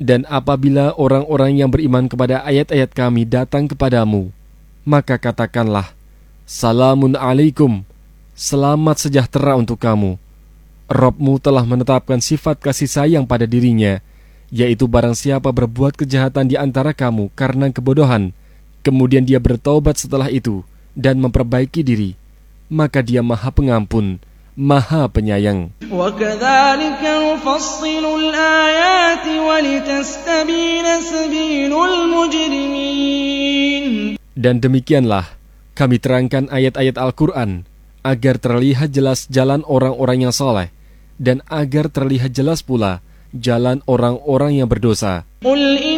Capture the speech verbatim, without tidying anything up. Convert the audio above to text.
Dan apabila orang-orang yang beriman kepada ayat-ayat kami datang kepadamu, maka katakanlah, Salamun alaikum, selamat sejahtera untuk kamu. Rabb-mu telah menetapkan sifat kasih sayang pada dirinya, yaitu barang siapa berbuat kejahatan di antara kamu karena kebodohan, kemudian dia bertaubat setelah itu dan memperbaiki diri, maka dia Maha Pengampun, Maha Penyayang. وَكَذَلِكَ نُفَصِّلُ الْآيَاتِ وَلِتَسْتَبِينَ سَبِيلُ الْمُجْرِمِينَ. Dan demikianlah kami terangkan ayat-ayat Al-Quran agar terlihat jelas jalan orang-orang yang saleh dan agar terlihat jelas pula jalan orang-orang yang berdosa.